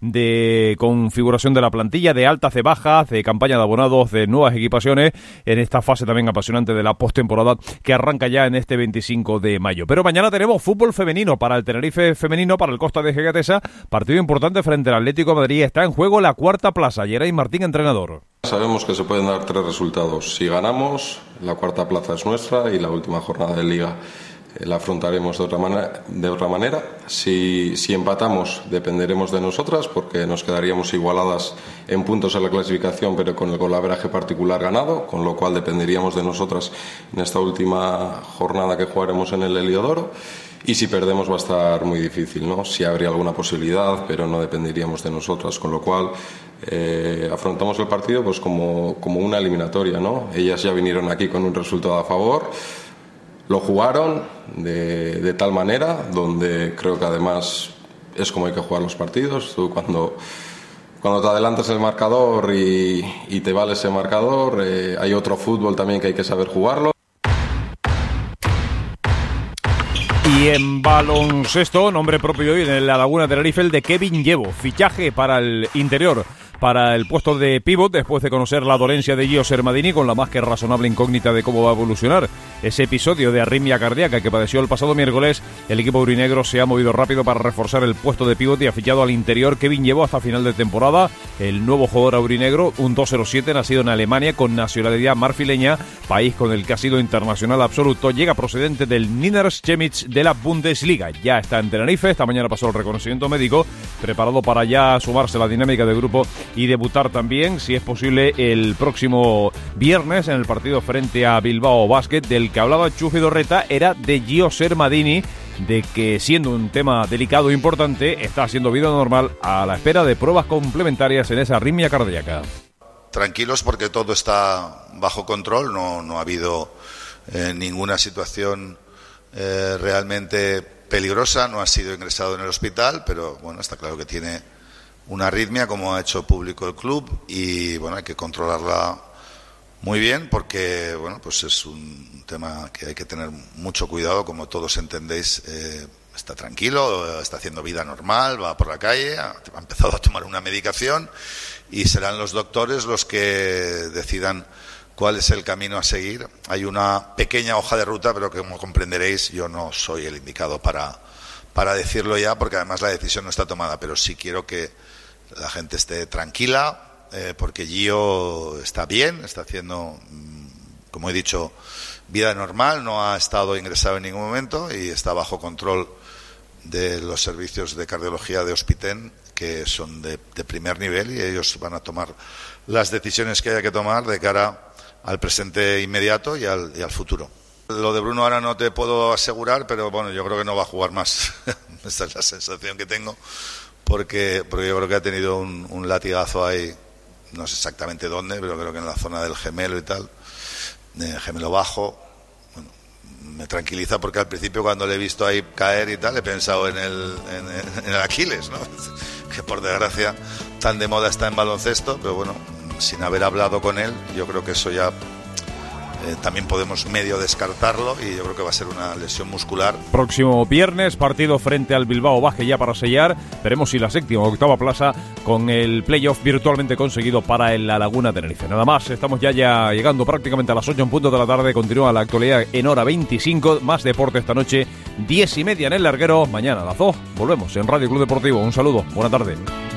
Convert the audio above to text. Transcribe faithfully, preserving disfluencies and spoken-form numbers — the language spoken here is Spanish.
de configuración de la plantilla, de altas, de bajas, de campaña de abonados, de nuevas equipaciones, en esta fase también apasionante de la postemporada que arranca ya en este veinticinco de mayo. Pero mañana tenemos fútbol femenino para el Tenerife femenino, para el Costa de Egatesa, partido importante frente al Atlético de Madrid. Está en juego la cuarta plaza. Geray Martín, entrenador. Sabemos que se pueden dar tres resultados. Si ganamos, la cuarta plaza es nuestra y la última jornada de Liga eh, la afrontaremos de otra manera. De otra manera. Si, si empatamos, dependeremos de nosotras porque nos quedaríamos igualadas en puntos en la clasificación, pero con el golaveraje particular ganado, con lo cual dependeríamos de nosotras en esta última jornada que jugaremos en el Heliodoro. Y si perdemos va a estar muy difícil, ¿no? Sí habría alguna posibilidad, pero no dependeríamos de nosotras, con lo cual eh, afrontamos el partido pues como, como una eliminatoria, ¿no? Ellas ya vinieron aquí con un resultado a favor, lo jugaron de, de tal manera, donde creo que además es como hay que jugar los partidos. Tú cuando, cuando te adelantas el marcador y, y te vale ese marcador, eh, hay otro fútbol también que hay que saber jugarlo. Y en baloncesto, nombre propio hoy en la Laguna Tenerife, el de Kevin Llevo, fichaje para el interior, para el puesto de pívot, después de conocer la dolencia de Gio Sermadini, con la más que razonable incógnita de cómo va a evolucionar ese episodio de arritmia cardíaca que padeció el pasado miércoles. El equipo aurinegro se ha movido rápido para reforzar el puesto de pívot y ha fichado al interior Kevin Llevo hasta final de temporada. El nuevo jugador aurinegro, un dos cero siete, nacido en Alemania con nacionalidad marfileña, país con el que ha sido internacional absoluto, llega procedente del Niners Chemnitz de la Bundesliga. Ya está en Tenerife, esta mañana pasó el reconocimiento médico, preparado para ya sumarse a la dinámica del grupo y debutar también, si es posible, el próximo viernes en el partido frente a Bilbao Basket, del que hablaba Chufi Dorreta, era de Gio Sermadini, de que siendo un tema delicado e importante, está haciendo vida normal a la espera de pruebas complementarias en esa arritmia cardíaca. Tranquilos porque todo está bajo control, no, no ha habido eh, ninguna situación eh, realmente peligrosa, no ha sido ingresado en el hospital, pero bueno, está claro que tiene una arritmia, como ha hecho público el club, y bueno, hay que controlarla muy bien porque bueno, pues es un tema que hay que tener mucho cuidado, como todos entendéis. Eh, está tranquilo, está haciendo vida normal, va por la calle, ha, ha empezado a tomar una medicación y serán los doctores los que decidan cuál es el camino a seguir. Hay una pequeña hoja de ruta, pero que como comprenderéis yo no soy el indicado para, para decirlo ya, porque además la decisión no está tomada, pero sí quiero que la gente esté tranquila, eh, porque Gio está bien, está haciendo, como he dicho, vida normal, no ha estado ingresado en ningún momento y está bajo control de los servicios de cardiología de Hospiten, que son de, de primer nivel, y ellos van a tomar las decisiones que haya que tomar de cara al presente inmediato y al, y al futuro. Lo de Bruno ahora no te puedo asegurar, pero bueno, yo creo que no va a jugar más. Esta es la sensación que tengo. Porque, porque yo creo que ha tenido un, un latigazo ahí, no sé exactamente dónde, pero creo que en la zona del gemelo y tal, eh, gemelo bajo. Bueno, me tranquiliza porque al principio cuando le he visto ahí caer y tal, he pensado en el, en, en el Aquiles, ¿no? Que por desgracia tan de moda está en baloncesto, pero bueno, sin haber hablado con él, yo creo que eso ya Eh, también podemos medio descartarlo y yo creo que va a ser una lesión muscular. Próximo viernes, partido frente al Bilbao Basket ya para sellar. Veremos si la séptima o octava plaza con el playoff virtualmente conseguido para el La Laguna Tenerife. Nada más, estamos ya, ya llegando prácticamente a las ocho en punto de la tarde. Continúa la actualidad en hora veinticinco. Más deporte esta noche, diez y media en el Larguero. Mañana a las dos volvemos en Radio Club Deportivo. Un saludo, buena tarde.